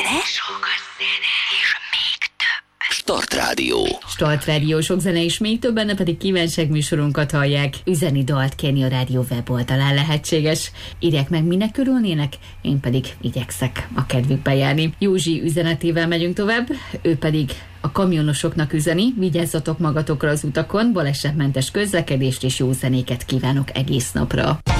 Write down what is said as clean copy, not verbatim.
Start Rádió. Start Rádió, sok zene és még több, benne pedig kívánság műsorunkat hallják. Üzeni dalt kérni a rádió weboldalán lehetséges. Írják meg, minek örülnének, én pedig igyekszek a kedvükbe járni. Józsi üzenetével megyünk tovább, ő pedig a kamionosoknak üzeni, vigyázzatok magatokra az utakon, balesetmentes közlekedést és jó zenéket kívánok egész napra.